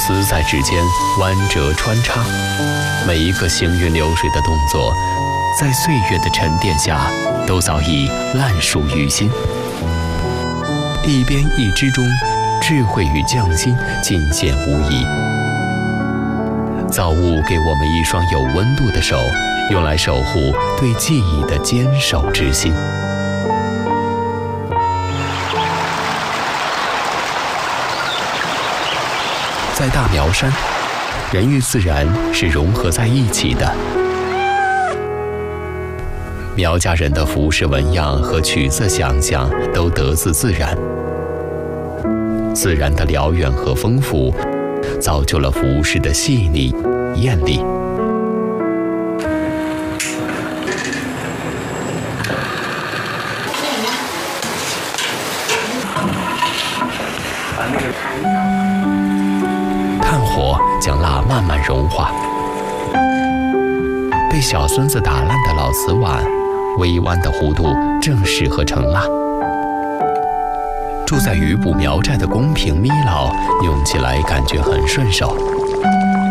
丝在指尖弯折穿插，每一个行云流水的动作，在岁月的沉淀下，都早已烂熟于心。一编一织中，智慧与匠心尽显无疑。造物给我们一双有温度的手，用来守护对记忆的坚守之心。在大苗山，人与自然是融合在一起的。苗家人的服饰纹样和曲色想象都得自自然，自然的辽远和丰富，造就了服饰的细腻、艳丽。炭火将蜡慢慢融化，被小孙子打烂的老瓷碗，微弯的弧度正适合盛蜡。住在鱼埔苗寨的宫平咪老用起来感觉很顺手。